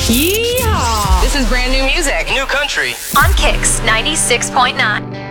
Yeehaw! This is brand new music. New country. On Kicks 96.9.